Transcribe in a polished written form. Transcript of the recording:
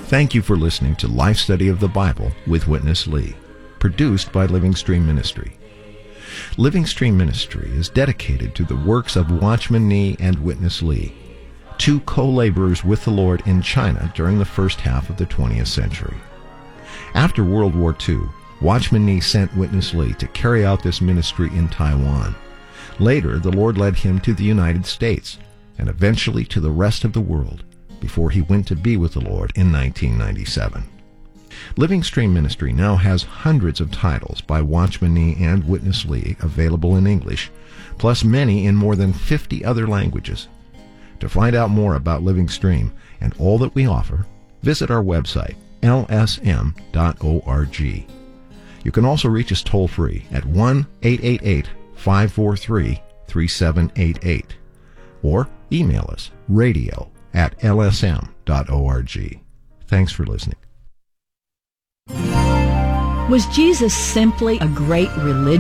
Thank you for listening to Life Study of the Bible with Witness Lee, produced by Living Stream Ministry. Living Stream Ministry is dedicated to the works of Watchman Nee and Witness Lee, two co-laborers with the Lord in China during the first half of the 20th century. After World War II, Watchman Nee sent Witness Lee to carry out this ministry in Taiwan. Later, the Lord led him to the United States, and eventually to the rest of the world, before he went to be with the Lord in 1997. Living Stream Ministry now has hundreds of titles by Watchman Nee and Witness Lee available in English, plus many in more than 50 other languages. To find out more about Living Stream and all that we offer, visit our website, lsm.org. You can also reach us toll-free at 1-888-543-3788 or email us radio@lsm.org. Thanks for listening. Was Jesus simply a great religion?